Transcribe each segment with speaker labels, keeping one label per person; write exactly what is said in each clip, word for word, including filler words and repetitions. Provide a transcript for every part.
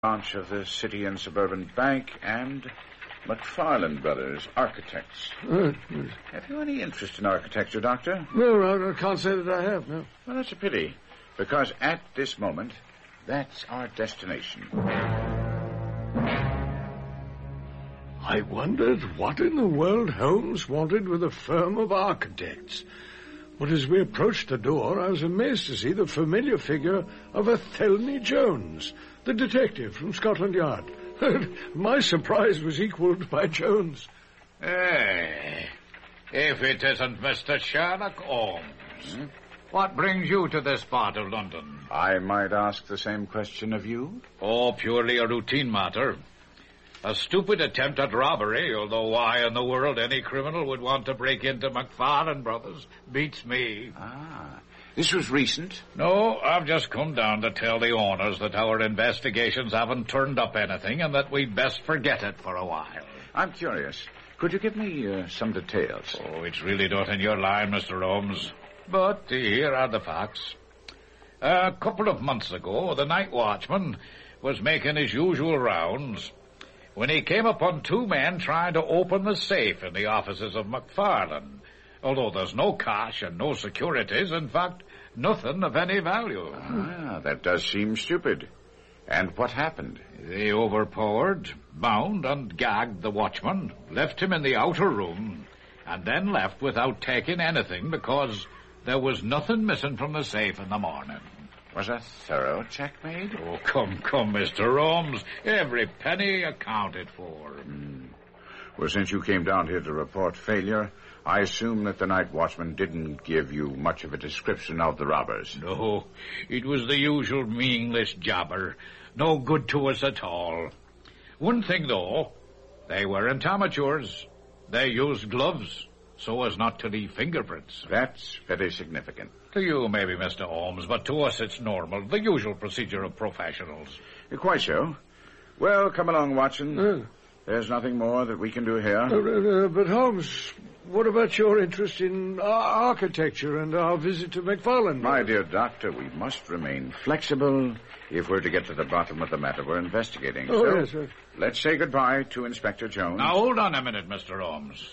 Speaker 1: branch of the City and Suburban Bank and McFarland Brothers, architects.
Speaker 2: Uh,
Speaker 1: Have you any interest in architecture, Doctor?
Speaker 2: No, I, I can't say that I have, no.
Speaker 1: Well, that's a pity, because at this moment, that's our destination.
Speaker 2: I wondered what in the world Holmes wanted with a firm of architects. But as we approached the door, I was amazed to see the familiar figure of Athelney Jones, the detective from Scotland Yard. My surprise was equalled by Jones.
Speaker 3: Hey, if it isn't Mister Sherlock Holmes. Hmm? What brings you to this part of London?
Speaker 1: I might ask the same question of you.
Speaker 3: Oh, purely a routine matter. A stupid attempt at robbery, although why in the world any criminal would want to break into McFarland Brothers beats me.
Speaker 1: Ah, this was recent?
Speaker 3: No, I've just come down to tell the owners that our investigations haven't turned up anything and that we'd best forget it for a while.
Speaker 1: I'm curious. Could you give me uh, some details?
Speaker 3: Oh, it's really not in your line, Mister Holmes. But here are the facts. A couple of months ago, the night watchman was making his usual rounds when he came upon two men trying to open the safe in the offices of McFarland, although there's no cash and no securities, in fact, nothing of any value.
Speaker 1: Ah, that does seem stupid. And what happened?
Speaker 3: They overpowered, bound, and gagged the watchman, left him in the outer room, and then left without taking anything because there was nothing missing from the safe in the morning.
Speaker 1: Was a thorough check made?
Speaker 3: Oh, come, come, Mister Holmes. Every penny accounted for.
Speaker 1: Mm. Well, since you came down here to report failure, I assume that the night watchman didn't give you much of a description of the robbers.
Speaker 3: No, it was the usual meaningless jobber. No good to us at all. One thing, though, they weren't amateurs. They used gloves so as not to leave fingerprints.
Speaker 1: That's very significant.
Speaker 3: To you, maybe, Mister Holmes, but to us it's normal, the usual procedure of professionals.
Speaker 1: Quite so. Well, come along, Watson.
Speaker 2: Uh,
Speaker 1: There's nothing more that we can do here.
Speaker 2: uh, uh, but, Holmes, what about your interest in uh, architecture and our visit to McFarland?
Speaker 1: My dear doctor, we must remain flexible if we're to get to the bottom of the matter we're investigating.
Speaker 2: Oh,
Speaker 1: so,
Speaker 2: yes, sir.
Speaker 1: Let's say goodbye to Inspector Jones.
Speaker 3: Now, hold on a minute, Mister Holmes.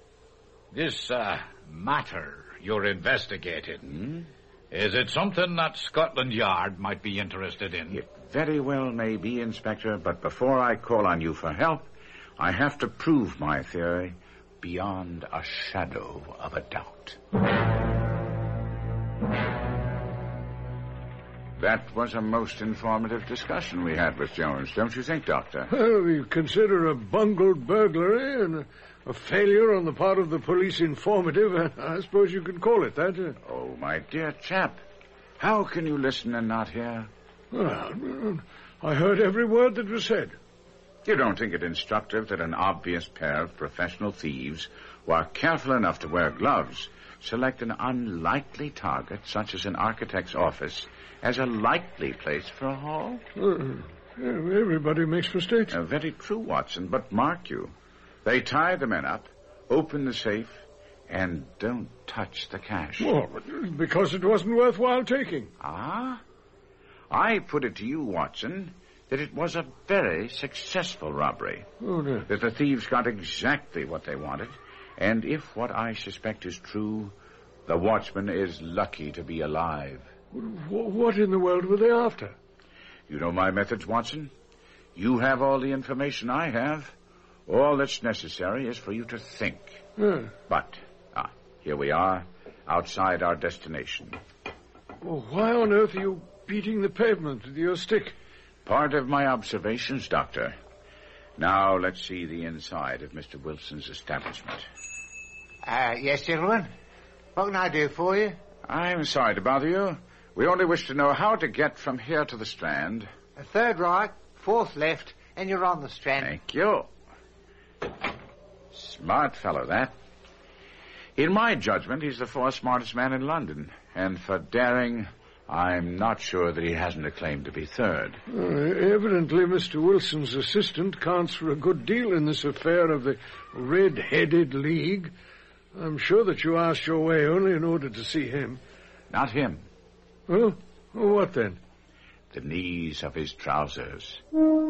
Speaker 3: This, uh, matter you're investigating,
Speaker 1: Hmm?
Speaker 3: is it something that Scotland Yard might be interested in?
Speaker 1: It very well may be, Inspector, but before I call on you for help, I have to prove my theory beyond a shadow of a doubt. That was a most informative discussion we had with Jones, don't you think, Doctor?
Speaker 2: Well, we consider a bungled burglary and a, a failure on the part of the police informative. I suppose you could call it that. Uh,
Speaker 1: Oh, my dear chap, how can you listen and not hear?
Speaker 2: well, I heard every word that was said.
Speaker 1: You don't think it instructive that an obvious pair of professional thieves, who are careful enough to wear gloves, select an unlikely target, such as an architect's office, as a likely place for a haul?
Speaker 2: Uh, everybody makes mistakes.
Speaker 1: Uh, very true, Watson, but mark you, they tie the men up, open the safe, and don't touch the cash.
Speaker 2: Well, because it wasn't worthwhile taking.
Speaker 1: Ah? I put it to you, Watson, that it was a very successful robbery.
Speaker 2: Oh, no.
Speaker 1: That the thieves got exactly what they wanted, and if what I suspect is true, the watchman is lucky to be alive.
Speaker 2: What in the world were they after?
Speaker 1: You know my methods, Watson. You have all the information I have. All that's necessary is for you to think.
Speaker 2: Uh,
Speaker 1: But, ah, here we are, outside our destination.
Speaker 2: well, why on earth are you beating the pavement with your stick?
Speaker 1: Part of my observations, Doctor. Now, let's see the inside of Mister Wilson's establishment.
Speaker 4: Uh, yes, gentlemen. What can I do for you?
Speaker 1: I'm sorry to bother you. We only wish to know how to get from here to the Strand.
Speaker 4: A third right, fourth left, and you're on the Strand.
Speaker 1: Thank you. Smart fellow, that. In my judgment, he's the fourth smartest man in London. And for daring, I'm not sure that he hasn't a claim to be third.
Speaker 2: Uh, evidently, Mister Wilson's assistant counts for a good deal in this affair of the Red-Headed League. I'm sure that you asked your way only in order to see him.
Speaker 1: Not him.
Speaker 2: Oh, what then?
Speaker 1: the knees of his trousers.